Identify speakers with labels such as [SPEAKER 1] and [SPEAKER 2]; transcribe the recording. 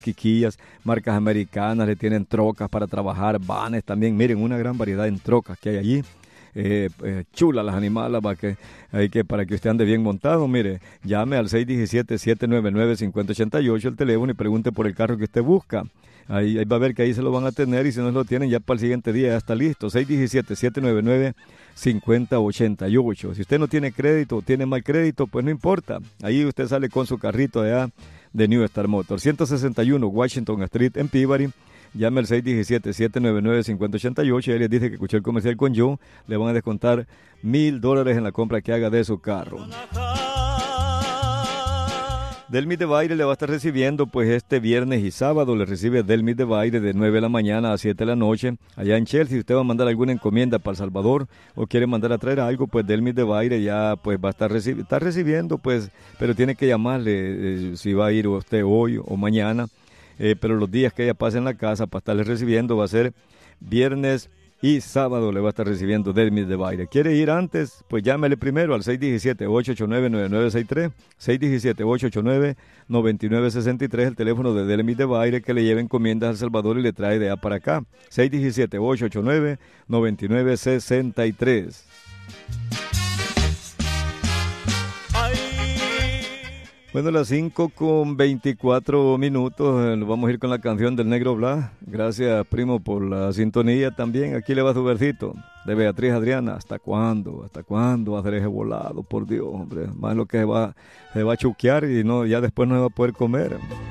[SPEAKER 1] quiquillas, marcas americanas, le tienen trocas para trabajar, vanes también. Miren, una gran variedad en trocas que hay allí. Chulas las animalas para que usted ande bien montado. Mire, llame al 617-799-5088 el teléfono y pregunte por el carro que usted busca. Ahí va a ver que ahí se lo van a tener, y si no lo tienen, ya para el siguiente día ya está listo. 617-799-5088. Si usted no tiene crédito o tiene mal crédito, pues no importa. Ahí usted sale con su carrito allá de New Star Motors. 161 Washington Street en Peabody. Llame al 617-799-5088 y ahí les dice que escuchó el comercial con Joe. Le van a descontar $1,000 en la compra que haga de su carro. Delmis de Baile le va a estar recibiendo pues este viernes y sábado. Le recibe Delmis de Baile de 9 de la mañana a 7 de la noche allá en Chelsea. Si usted va a mandar alguna encomienda para El Salvador o quiere mandar a traer algo, pues Delmis de Baile ya pues va a estar recibiendo, pues, pero tiene que llamarle si va a ir usted hoy o mañana. Pero los días que ella pase en la casa para estarle recibiendo va a ser viernes y sábado. Le va a estar recibiendo Delmis de Baile. ¿Quiere ir antes? Pues llámele primero al 617-889-9963, 617-889-9963, el teléfono de Delmis de Baile, que le lleve encomiendas a El Salvador y le trae de allá para acá. 617-889-9963. Bueno, las 5:24. Nos vamos a ir con la canción del Negro Blas. Gracias, primo, por la sintonía también. Aquí le va su versito de Beatriz Adriana. ¿Hasta cuándo? ¿Hasta cuándo va a ser ese volado? Por Dios, hombre. Más lo que se va a chuquear y no, ya después no se va a poder comer.